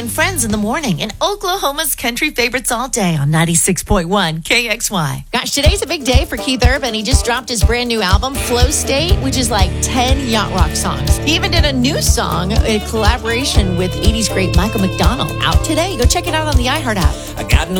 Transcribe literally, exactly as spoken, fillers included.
and friends in the morning, and Oklahoma's country favorites all day on ninety-six point one K X Y. Gosh, today's a big day for Keith Urban. He just dropped his brand new album, Flow State, which is like ten yacht rock songs. He even did a new song, a collaboration with eighties great Michael McDonald, out today. Go check it out on the iHeart app. I got no